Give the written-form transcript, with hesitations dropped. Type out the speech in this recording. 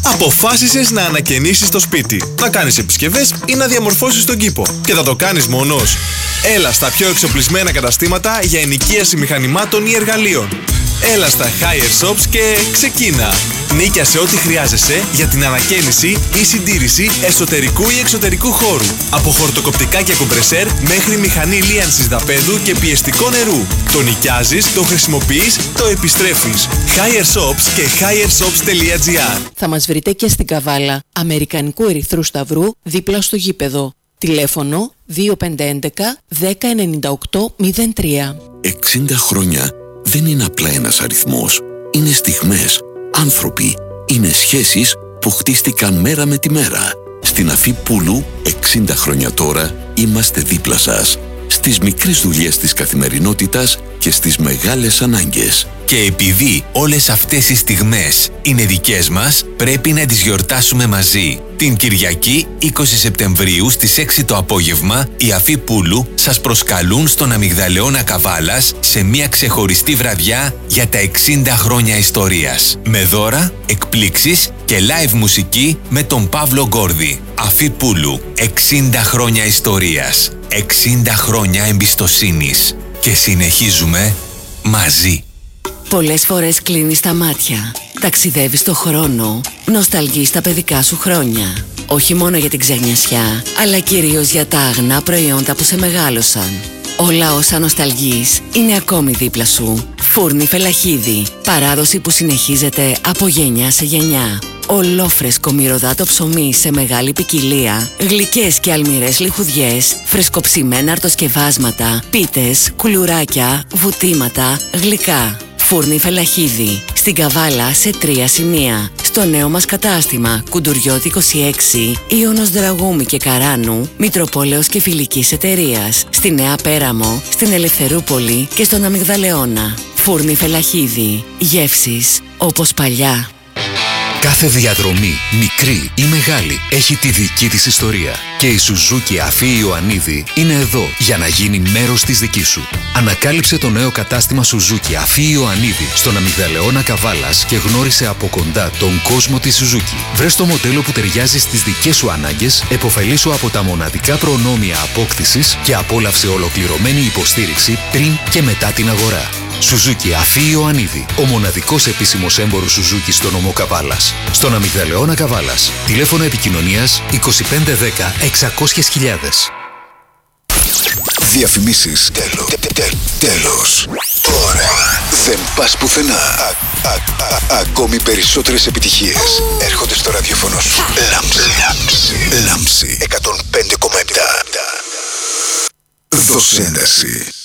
Αποφάσισες να ανακαινήσεις το σπίτι, να κάνεις επισκευές ή να διαμορφώσεις τον κήπο. Και θα το κάνεις μόνος? Έλα στα πιο εξοπλισμένα καταστήματα για ενοικίαση μηχανημάτων ή εργαλείων. Έλα στα Higher Shops και ξεκίνα! Νίκιασε ό,τι χρειάζεσαι για την ανακαίνιση ή συντήρηση εσωτερικού ή εξωτερικού χώρου. Από χορτοκοπτικά και κομπρεσέρ μέχρι μηχανή λίανσης δαπέδου και πιεστικό νερού. Το νοικιάζεις, το χρησιμοποιείς, το επιστρέφεις. Higher Shops και highershops.gr. Θα μας βρείτε και στην Καβάλα Αμερικανικού Ερυθρού Σταυρού δίπλα στο γήπεδο. Τηλέφωνο 2511 1098 03. 60 χρόνια δεν είναι απλά ένας αριθμός. Είναι στιγμές, άνθρωποι, είναι σχέσεις που χτίστηκαν μέρα με τη μέρα. Στην Αφή Πούλου, 60 χρόνια τώρα, είμαστε δίπλα σας. Στις μικρές δουλειές της καθημερινότητας και στις μεγάλες ανάγκες. Και επειδή όλες αυτές οι στιγμές είναι δικές μας, πρέπει να τις γιορτάσουμε μαζί. Την Κυριακή 20 Σεπτεμβρίου στις 6 το απόγευμα, οι Αφή Πούλου σας προσκαλούν στον Αμυγδαλεώνα Καβάλας σε μια ξεχωριστή βραδιά για τα 60 χρόνια ιστορίας. Με δώρα, εκπλήξεις και live μουσική με τον Παύλο Γκόρδη. Αφή Πούλου, 60 χρόνια ιστορίας, 60 χρόνια εμπιστοσύνης και συνεχίζουμε μαζί. Πολλές φορές κλείνεις τα μάτια, ταξιδεύεις στο χρόνο, νοσταλγείς τα παιδικά σου χρόνια. Όχι μόνο για την ξενιασιά, αλλά κυρίως για τα αγνά προϊόντα που σε μεγάλωσαν. Όλα όσα νοσταλγείς είναι ακόμη δίπλα σου. Φούρνη Φελαχίδη, παράδοση που συνεχίζεται από γενιά σε γενιά. Ολόφρεσκο μυρωδάτο ψωμί σε μεγάλη ποικιλία, γλυκές και αλμυρές λιχουδιές, φρεσκοψημένα αρτοσκευάσματα, πίτες, κουλουράκια, βουτήματα, γλυκά. Φούρνη Φελαχίδη, στην Καβάλα σε 3 σημεία. Στο νέο μας κατάστημα Κουντουριώτη 26, Ιωνος Δραγούμη και Καράνου, Μητροπόλεως και Φιλικής Εταιρείας. Στη Νέα Πέραμο, στην Ελευθερούπολη και στον Αμυγδαλεώνα. Φούρνη Φελαχίδη, γεύσεις όπως παλιά. Κάθε διαδρομή, μικρή ή μεγάλη, έχει τη δική της ιστορία. Και η Suzuki Αφή Ιωαννίδη είναι εδώ για να γίνει μέρος της δικής σου. Ανακάλυψε το νέο κατάστημα Suzuki Αφή Ιωαννίδη στον Αμυγδαλεώνα Καβάλας και γνώρισε από κοντά τον κόσμο της Suzuki. Βρες το μοντέλο που ταιριάζει στις δικές σου ανάγκες, επωφελήσου από τα μοναδικά προνόμια απόκτησης και απόλαυσε ολοκληρωμένη υποστήριξη πριν και μετά την αγορά. Suzuki Αφή Ιωαννίδη, ο μοναδικός επίσημος έμπορος Suzuki στο νομό Καβάλας. Στον Αμυγδαλεώνα Καβάλας. Τηλέφωνο επικοινωνίας 2510 600.000. Διαφημίσεις. Τέλος. Τώρα δεν πας πουθενά. Ακόμη περισσότερες επιτυχίες έρχονται στο ραδιόφωνο σου. Λάμψη 105,7. Δώσε ένταση.